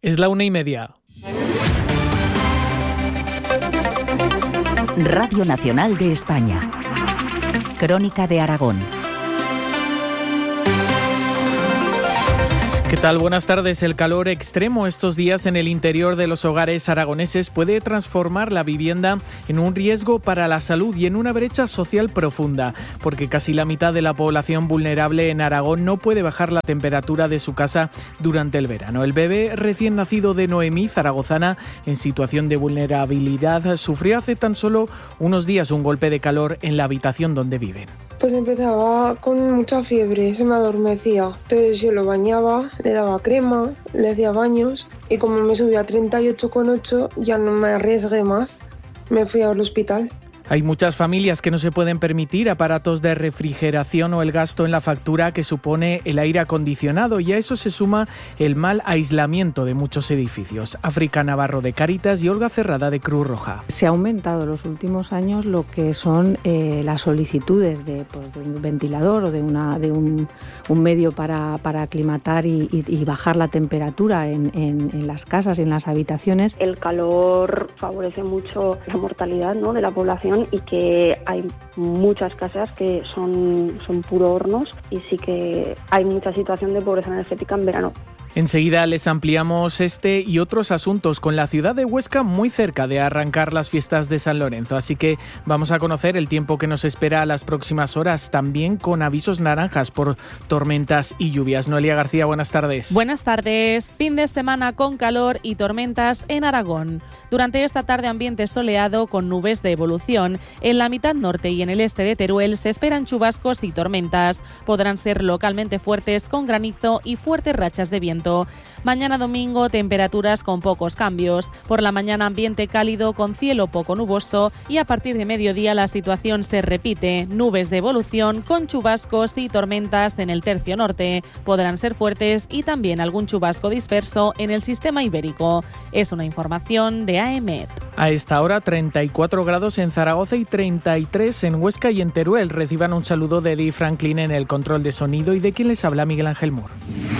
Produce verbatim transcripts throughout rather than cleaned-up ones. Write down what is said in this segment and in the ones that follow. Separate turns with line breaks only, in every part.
Es la una y media.
Radio Nacional de España. Crónica de Aragón.
¿Qué tal? Buenas tardes. El calor extremo estos días en el interior de los hogares aragoneses puede transformar la vivienda en un riesgo para la salud y en una brecha social profunda, porque casi la mitad de la población vulnerable en Aragón no puede bajar la temperatura de su casa durante el verano. El bebé recién nacido de Noemí, zaragozana, en situación de vulnerabilidad, sufrió hace tan solo unos días un golpe de calor en la habitación donde viven.
Pues empezaba con mucha fiebre, se me adormecía. Entonces yo lo bañaba, le daba crema, le hacía baños y como me subía a treinta y ocho coma ocho ya no me arriesgué más. Me fui al hospital.
Hay muchas familias que no se pueden permitir aparatos de refrigeración o el gasto en la factura que supone el aire acondicionado, y a eso se suma el mal aislamiento de muchos edificios. África Navarro de Cáritas y Olga Cerrada de Cruz Roja.
Se ha aumentado en los últimos años lo que son eh, las solicitudes de, pues, de un ventilador o de, una, de un, un medio para, para aclimatar y, y, y bajar la temperatura en, en, en las casas y en las habitaciones.
El calor favorece mucho la mortalidad, ¿no?, de la población, y que hay muchas casas que son, son puro hornos y sí que hay mucha situación de pobreza energética en verano.
Enseguida les ampliamos este y otros asuntos con la ciudad de Huesca muy cerca de arrancar las fiestas de San Lorenzo. Así que vamos a conocer el tiempo que nos espera a las próximas horas, también con avisos naranjas por tormentas y lluvias. Noelia García, buenas tardes.
Buenas tardes. Fin de semana con calor y tormentas en Aragón. Durante esta tarde ambiente soleado con nubes de evolución. En la mitad norte y en el este de Teruel se esperan chubascos y tormentas. Podrán ser localmente fuertes con granizo y fuertes rachas de viento. Mañana domingo temperaturas con pocos cambios. Por la mañana ambiente cálido con cielo poco nuboso y a partir de mediodía la situación se repite. Nubes de evolución con chubascos y tormentas en el tercio norte. Podrán ser fuertes y también algún chubasco disperso en el sistema ibérico. Es una información de A E M E T.
A esta hora treinta y cuatro grados en Zaragoza y treinta y tres en Huesca y en Teruel. Reciban un saludo de Eddie Franklin en el control de sonido y de quien les habla Miguel Ángel Mur.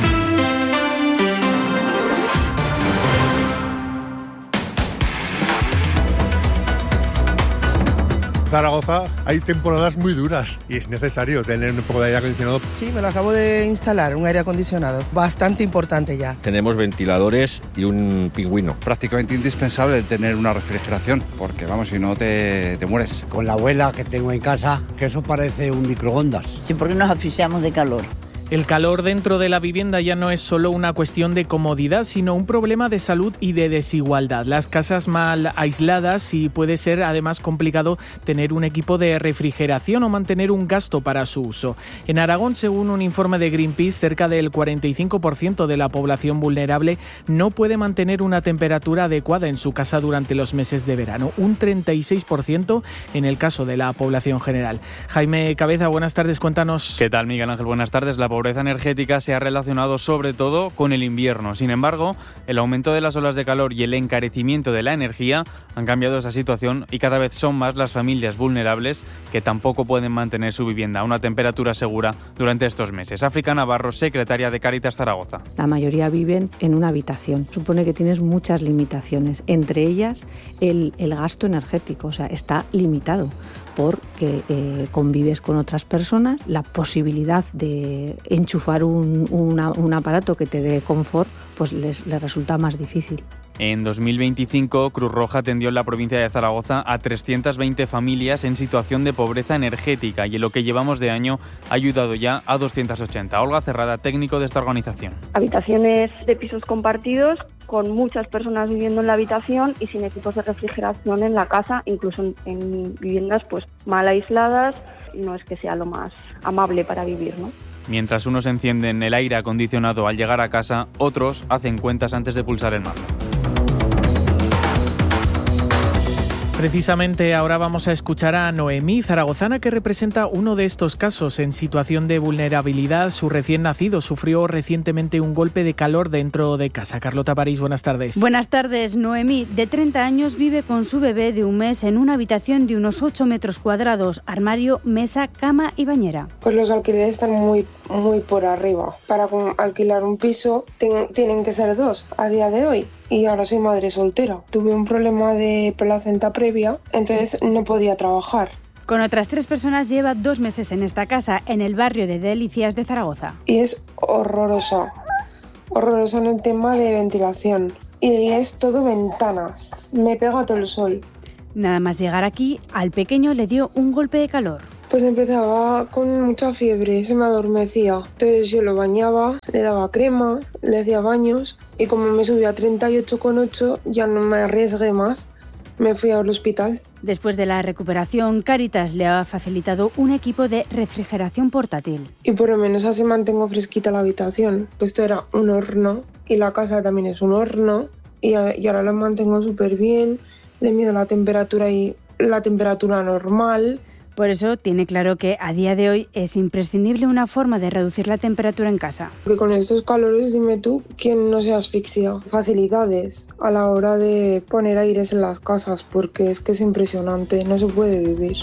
Zaragoza hay temporadas muy duras y es necesario tener un poco de aire acondicionado.
Sí, me lo acabo de instalar, un aire acondicionado, bastante importante ya.
Tenemos ventiladores y un pingüino.
Prácticamente indispensable tener una refrigeración, porque vamos, si no te, te mueres.
Con la abuela que tengo en casa, que eso parece un microondas.
Sí, porque nos asfixiamos de calor.
El calor dentro de la vivienda ya no es solo una cuestión de comodidad, sino un problema de salud y de desigualdad. Las casas mal aisladas y puede ser además complicado tener un equipo de refrigeración o mantener un gasto para su uso. En Aragón, según un informe de Greenpeace, cerca del cuarenta y cinco por ciento de la población vulnerable no puede mantener una temperatura adecuada en su casa durante los meses de verano, un treinta y seis por ciento en el caso de la población general. Jaime Cabeza, buenas tardes, cuéntanos.
¿Qué tal, Miguel Ángel? Buenas tardes. La pobreza energética se ha relacionado sobre todo con el invierno. Sin embargo, el aumento de las olas de calor y el encarecimiento de la energía han cambiado esa situación y cada vez son más las familias vulnerables que tampoco pueden mantener su vivienda a una temperatura segura durante estos meses. África Navarro, secretaria de Cáritas Zaragoza.
La mayoría viven en una habitación. Supone que tienes muchas limitaciones, entre ellas el, el gasto energético, o sea, está limitado porque eh, convives con otras personas, la posibilidad de enchufar un, una, un aparato que te dé confort pues les, les resulta más difícil.
En dos mil veinticinco, Cruz Roja atendió en la provincia de Zaragoza a trescientas veinte familias en situación de pobreza energética y en lo que llevamos de año ha ayudado ya a doscientas ochenta. Olga Cerrada, técnico de esta organización.
Habitaciones de pisos compartidos con muchas personas viviendo en la habitación y sin equipos de refrigeración en la casa, incluso en, en viviendas pues mal aisladas, no es que sea lo más amable para vivir, ¿no?
Mientras unos encienden el aire acondicionado al llegar a casa, otros hacen cuentas antes de pulsar el mando.
Precisamente ahora vamos a escuchar a Noemí, zaragozana, que representa uno de estos casos en situación de vulnerabilidad. Su recién nacido sufrió recientemente un golpe de calor dentro de casa. Carlota París, buenas tardes.
Buenas tardes. Noemí, de treinta años, vive con su bebé de un mes en una habitación de unos ocho metros cuadrados, armario, mesa, cama y bañera.
Pues los alquileres están muy, muy por arriba. Para alquilar un piso ten, tienen que ser dos a día de hoy. Y ahora soy madre soltera. Tuve un problema de placenta previa, entonces no podía trabajar.
Con otras tres personas lleva dos meses en esta casa, en el barrio de Delicias de Zaragoza.
Y es horrorosa, horrorosa en el tema de ventilación. Y es todo ventanas, me pega todo el sol.
Nada más llegar aquí, al pequeño le dio un golpe de calor.
Pues empezaba con mucha fiebre, se me adormecía. Entonces yo lo bañaba, le daba crema, le hacía baños y como me subía a treinta y ocho coma ocho ya no me arriesgué más. Me fui al hospital.
Después de la recuperación, Cáritas le ha facilitado un equipo de refrigeración portátil.
Y por lo menos así mantengo fresquita la habitación. Esto era un horno y la casa también es un horno y, y ahora la mantengo súper bien. Le mido la temperatura y la temperatura normal.
Por eso tiene claro que a día de hoy es imprescindible una forma de reducir la temperatura en casa.
Que con estos calores, dime tú, ¿quién no se asfixia? Facilidades a la hora de poner aires en las casas, porque es que es impresionante, no se puede vivir.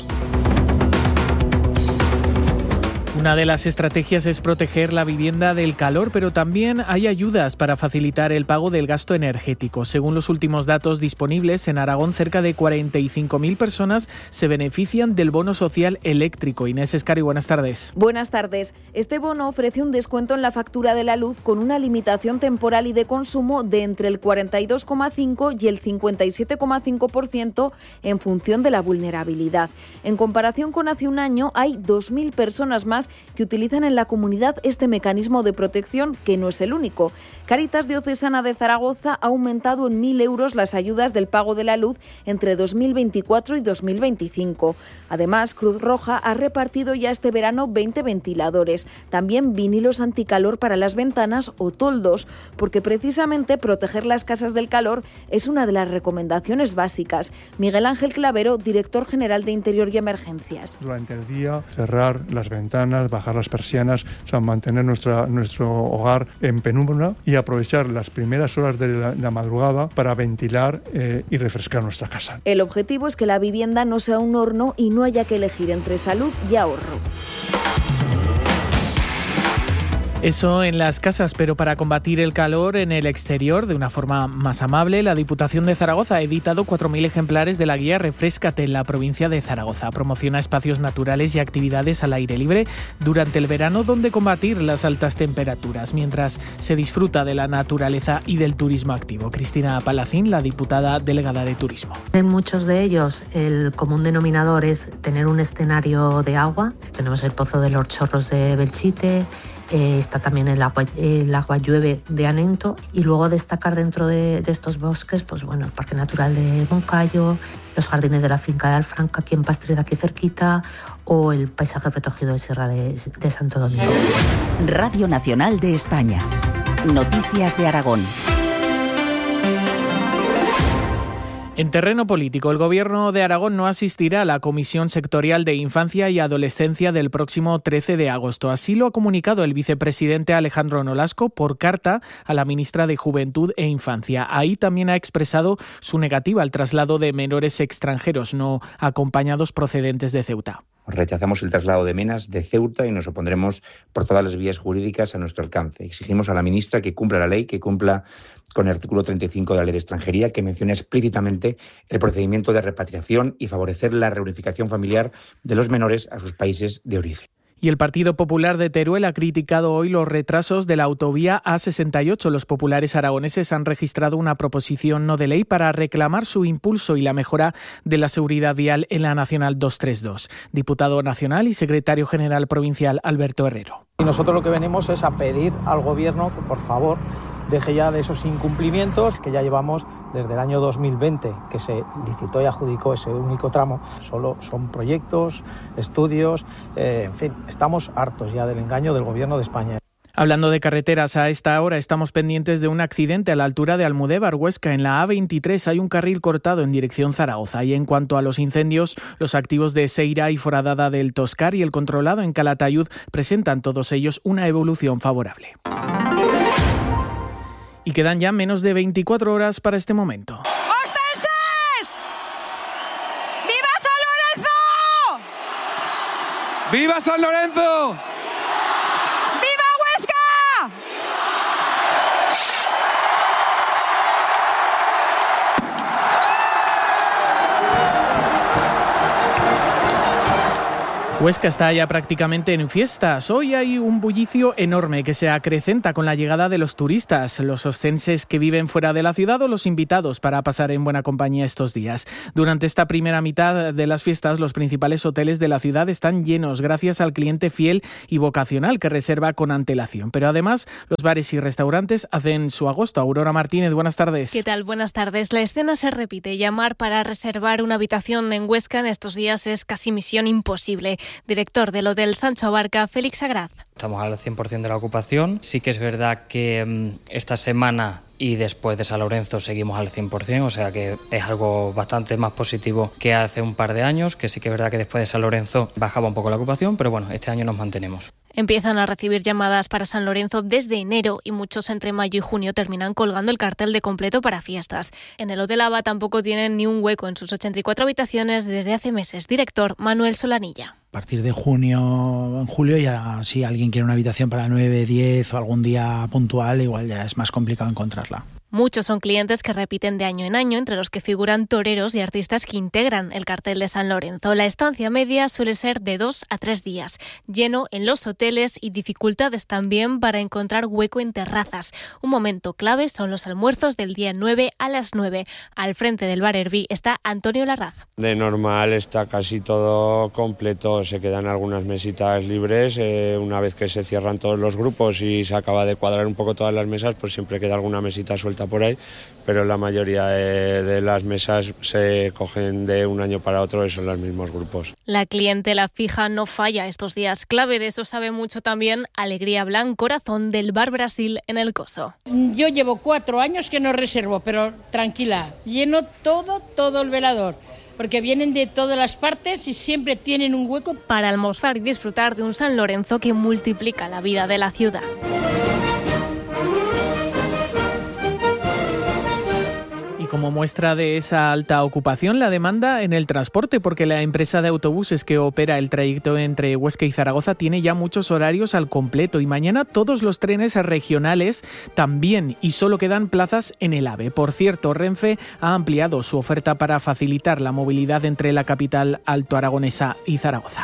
Una de las estrategias es proteger la vivienda del calor, pero también hay ayudas para facilitar el pago del gasto energético. Según los últimos datos disponibles, en Aragón cerca de cuarenta y cinco mil personas se benefician del bono social eléctrico. Inés Escari, buenas tardes.
Buenas tardes. Este bono ofrece un descuento en la factura de la luz con una limitación temporal y de consumo de entre el cuarenta y dos coma cinco y el cincuenta y siete coma cinco por ciento en función de la vulnerabilidad. En comparación con hace un año, hay dos mil personas más que utilizan en la comunidad este mecanismo de protección, que no es el único. Cáritas Diocesana de Zaragoza ha aumentado en mil euros las ayudas del pago de la luz entre dos mil veinticuatro y dos mil veinticinco. Además, Cruz Roja ha repartido ya este verano veinte ventiladores, también vinilos anticalor para las ventanas o toldos, porque precisamente proteger las casas del calor es una de las recomendaciones básicas. Miguel Ángel Clavero, director general de Interior y Emergencias.
Durante el día, cerrar las ventanas, bajar las persianas, o sea, mantener nuestra, nuestro hogar en penumbra y aprovechar las primeras horas de la, la madrugada para ventilar eh, y refrescar nuestra casa.
El objetivo es que la vivienda no sea un horno y no haya que elegir entre salud y ahorro.
Eso en las casas, pero para combatir el calor en el exterior de una forma más amable, la Diputación de Zaragoza ha editado cuatro mil ejemplares de la guía Refréscate en la provincia de Zaragoza. Promociona espacios naturales y actividades al aire libre durante el verano donde combatir las altas temperaturas, mientras se disfruta de la naturaleza y del turismo activo. Cristina Palacín, la diputada delegada de Turismo.
En muchos de ellos el común denominador es tener un escenario de agua. Tenemos el Pozo de los Chorros de Belchite, Eh, está también el agua, el agua llueve de Anento, y luego destacar dentro de, de estos bosques, pues bueno, el Parque Natural de Moncayo, los jardines de la finca de Alfranca aquí en Pastrida, aquí cerquita, o el paisaje protegido de Sierra de, de Santo Domingo.
Radio Nacional de España. Noticias de Aragón.
En terreno político, el Gobierno de Aragón no asistirá a la Comisión Sectorial de Infancia y Adolescencia del próximo trece de agosto. Así lo ha comunicado el vicepresidente Alejandro Nolasco por carta a la ministra de Juventud e Infancia. Ahí también ha expresado su negativa al traslado de menores extranjeros no acompañados procedentes de Ceuta.
Rechazamos el traslado de menas de Ceuta y nos opondremos por todas las vías jurídicas a nuestro alcance. Exigimos a la ministra que cumpla la ley, que cumpla con el artículo treinta y cinco de la Ley de Extranjería, que menciona explícitamente el procedimiento de repatriación y favorecer la reunificación familiar de los menores a sus países de origen.
Y el Partido Popular de Teruel ha criticado hoy los retrasos de la autovía A sesenta y ocho. Los populares aragoneses han registrado una proposición no de ley para reclamar su impulso y la mejora de la seguridad vial en la Nacional doscientos treinta y dos. Diputado nacional y secretario general provincial Alberto Herrero.
Y nosotros lo que venimos es a pedir al Gobierno que, por favor, deje ya de esos incumplimientos que ya llevamos desde el año dos mil veinte, que se licitó y adjudicó ese único tramo. Solo son proyectos, estudios, eh, en fin, estamos hartos ya del engaño del Gobierno de España.
Hablando de carreteras, a esta hora estamos pendientes de un accidente a la altura de Almudévar, Huesca. En la A veintitrés hay un carril cortado en dirección Zaragoza. Y en cuanto a los incendios, los activos de Seira y Foradada del Toscar y el controlado en Calatayud presentan todos ellos una evolución favorable. Y quedan ya menos de veinticuatro horas para este momento.
¡Ostenses! ¡Viva San Lorenzo!
¡Viva San Lorenzo!
Huesca está ya prácticamente en fiestas. Hoy hay un bullicio enorme que se acrecenta con la llegada de los turistas, los oscenses que viven fuera de la ciudad o los invitados para pasar en buena compañía estos días. Durante esta primera mitad de las fiestas, los principales hoteles de la ciudad están llenos gracias al cliente fiel y vocacional que reserva con antelación. Pero además, los bares y restaurantes hacen su agosto. Aurora Martínez, buenas tardes.
¿Qué tal? Buenas tardes. La escena se repite. Llamar para reservar una habitación en Huesca en estos días es casi misión imposible. Director del Hotel Sancho Abarca, Félix Agraz.
Estamos al cien por ciento de la ocupación. Sí que es verdad que um, esta semana y después de San Lorenzo seguimos al cien por ciento, o sea que es algo bastante más positivo que hace un par de años, que sí que es verdad que después de San Lorenzo bajaba un poco la ocupación, pero bueno, este año nos mantenemos.
Empiezan a recibir llamadas para San Lorenzo desde enero y muchos entre mayo y junio terminan colgando el cartel de completo para fiestas. En el Hotel Aba tampoco tienen ni un hueco en sus ochenta y cuatro habitaciones desde hace meses. Director Manuel Solanilla.
A partir de junio, en julio, ya si alguien quiere una habitación para nueve, diez o algún día puntual, igual ya es más complicado encontrarla.
Muchos son clientes que repiten de año en año, entre los que figuran toreros y artistas que integran el cartel de San Lorenzo. La estancia media suele ser de dos a tres días, lleno en los hoteles y dificultades también para encontrar hueco en terrazas. Un momento clave son los almuerzos del día nueve a las nueve. Al frente del bar Herbí está Antonio Larraz.
De normal está casi todo completo, se quedan algunas mesitas libres. Eh, una vez que se cierran todos los grupos y se acaba de cuadrar un poco todas las mesas, pues siempre queda alguna mesita suelta por ahí, pero la mayoría de, de las mesas se cogen de un año para otro y son los mismos grupos.
La clientela fija no falla estos días. Clave de eso sabe mucho también Alegría Blanc Corazón del Bar Brasil en El Coso.
Yo llevo cuatro años que no reservo, pero tranquila, lleno todo, todo el velador, porque vienen de todas las partes y siempre tienen un hueco
para almorzar y disfrutar de un San Lorenzo que multiplica la vida de la ciudad.
Como muestra de esa alta ocupación, la demanda en el transporte, porque la empresa de autobuses que opera el trayecto entre Huesca y Zaragoza tiene ya muchos horarios al completo y mañana todos los trenes regionales también y solo quedan plazas en el AVE. Por cierto, Renfe ha ampliado su oferta para facilitar la movilidad entre la capital altoaragonesa y Zaragoza.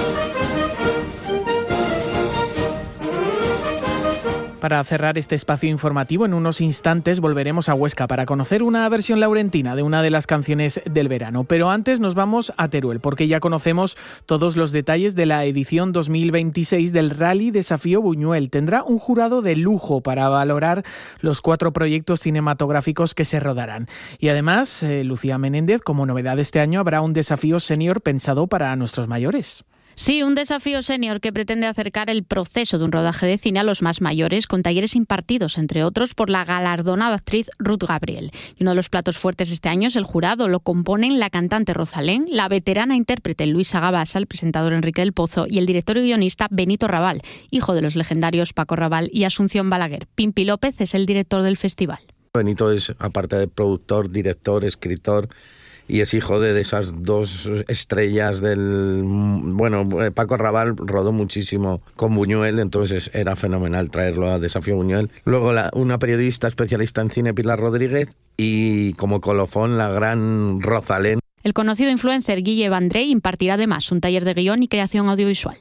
Para cerrar este espacio informativo, en unos instantes volveremos a Huesca para conocer una versión laurentina de una de las canciones del verano. Pero antes nos vamos a Teruel, porque ya conocemos todos los detalles de la edición dos mil veintiséis del Rally Desafío Buñuel. Tendrá un jurado de lujo para valorar los cuatro proyectos cinematográficos que se rodarán. Y además, eh, Lucía Menéndez, como novedad este año, habrá un desafío senior pensado para nuestros mayores.
Sí, un desafío senior que pretende acercar el proceso de un rodaje de cine a los más mayores, con talleres impartidos, entre otros, por la galardonada actriz Ruth Gabriel. Y uno de los platos fuertes este año es el jurado. Lo componen la cantante Rosalén, la veterana intérprete Luisa Gabasa, el presentador Enrique del Pozo y el director y guionista Benito Raval, hijo de los legendarios Paco Raval y Asunción Balaguer. Pimpi López es el director del festival.
Benito es, aparte de productor, director, escritor, y es hijo de, de esas dos estrellas del... Bueno, Paco Raval rodó muchísimo con Buñuel, entonces era fenomenal traerlo a Desafío Buñuel. Luego la, una periodista especialista en cine, Pilar Rodríguez, y como colofón la gran Rosalén.
El conocido influencer Guille Vandrey impartirá además un taller de guión y creación audiovisual.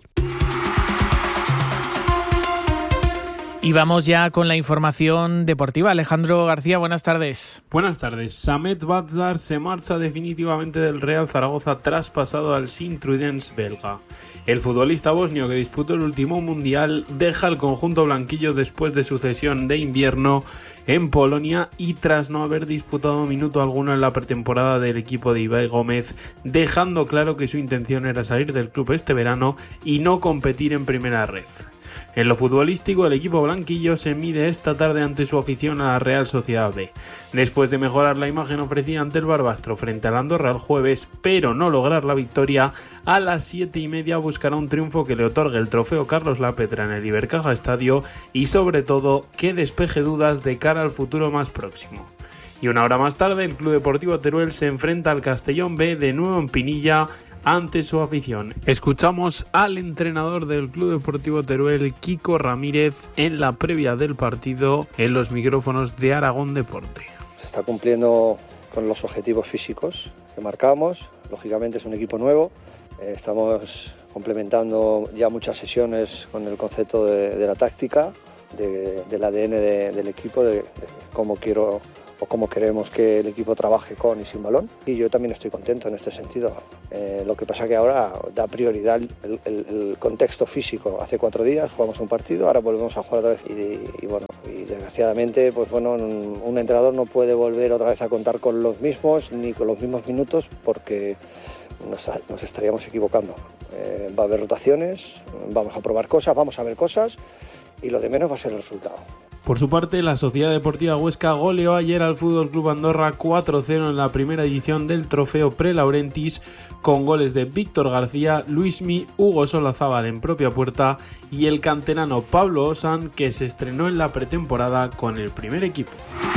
Y vamos ya con la información deportiva. Alejandro García, buenas tardes.
Buenas tardes. Samet Bazdar se marcha definitivamente del Real Zaragoza traspasado al Sint-Truidens belga. El futbolista bosnio que disputó el último mundial deja el conjunto blanquillo después de su cesión de invierno en Polonia y tras no haber disputado minuto alguno en la pretemporada del equipo de Ibai Gómez, dejando claro que su intención era salir del club este verano y no competir en primera red. En lo futbolístico, el equipo blanquillo se mide esta tarde ante su afición a la Real Sociedad B. Después de mejorar la imagen ofrecida ante el Barbastro frente al Andorra el jueves, pero no lograr la victoria, a las siete y media buscará un triunfo que le otorgue el trofeo Carlos Lapetra en el Ibercaja Estadio y sobre todo que despeje dudas de cara al futuro más próximo. Y una hora más tarde, el Club Deportivo Teruel se enfrenta al Castellón B de nuevo en Pinilla ante su afición. Escuchamos al entrenador del Club Deportivo Teruel, Kiko Ramírez, en la previa del partido en los micrófonos de Aragón Deporte.
Se está cumpliendo con los objetivos físicos que marcamos. Lógicamente es un equipo nuevo,
Eh, estamos complementando ya muchas sesiones con el concepto de, de la táctica, de, del A D N de, del equipo, de, de cómo quiero o cómo queremos que el equipo trabaje con y sin balón. Y yo también estoy contento en este sentido. Eh, lo que pasa que ahora da prioridad el, el, el contexto físico. Hace cuatro días jugamos un partido, ahora volvemos a jugar otra vez. Y, y bueno, y desgraciadamente, pues bueno, un, un entrenador no puede volver otra vez a contar con los mismos ni con los mismos minutos porque nos, nos estaríamos equivocando. Eh, va a haber rotaciones, vamos a probar cosas, vamos a ver cosas y lo de menos va a ser el resultado.
Por su parte, la Sociedad Deportiva Huesca goleó ayer al F C Andorra cuatro cero en la primera edición del Trofeo Pre-Laurentis con goles de Víctor García, Luismi, Hugo Solazábal en propia puerta y el canterano Pablo Osan, que se estrenó en la pretemporada con el primer equipo.